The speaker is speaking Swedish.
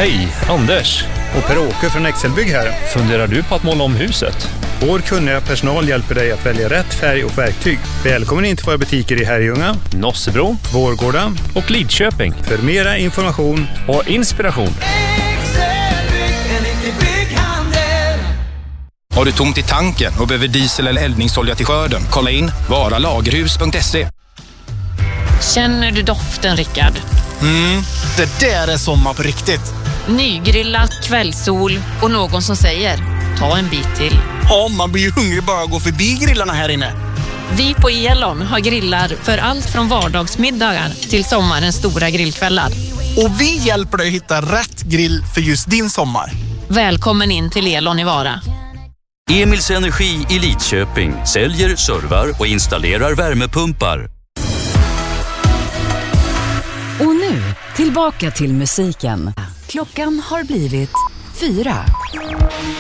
Hej, Anders. Och Per-Åke från Excelbygg här. Funderar du på att måla om huset? Vår kunniga personal hjälper dig att välja rätt färg och verktyg. Välkommen in till våra butiker i Herrljunga, Nossebro, Vårgårda och Lidköping. För mera information och inspiration. Har du tomt i tanken och behöver diesel eller eldningsolja till skörden? Kolla in varalagerhus.se. Känner du doften, Rickard? Det där är sommar på riktigt. Nygrillat, kvällssol och någon som säger ta en bit till. Ja, man blir ju hungrig bara att gå förbi grillarna här inne. Vi på Elon har grillar för allt från vardagsmiddagar till sommarens stora grillkvällar. Och vi hjälper dig att hitta rätt grill för just din sommar. Välkommen in till Elon i Vara. Emils Energi i Lidköping säljer, servar och installerar värmepumpar. Och nu, tillbaka till musiken. Klockan har blivit 4.